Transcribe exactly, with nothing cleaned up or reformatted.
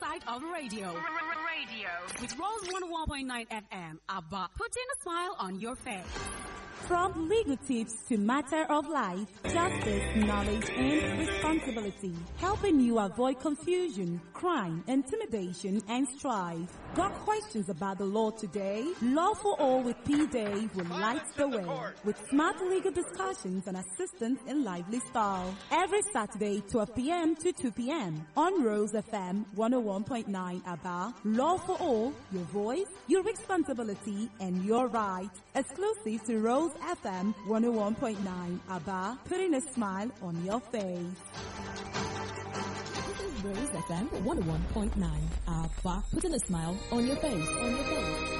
side of radio. Radio. With Rose one oh one point nine F M, ABBA, putting a smile on your face. From legal tips to matter of life, justice, knowledge, and responsibility, helping you avoid confusion, crime, intimidation, and strife. Got questions about the law today? Law for All with P. Dave will light the way with smart legal discussions and assistance in lively style. Every Saturday, twelve p.m. to two p.m. on Rose F M one oh one point nine ABBA. Law for All, your voice, your responsibility, and your right. Exclusive to Rose F M one oh one point nine ABBA, putting a smile on your face. This is Rose F M one oh one point nine ABBA, putting a smile on your face, on your face.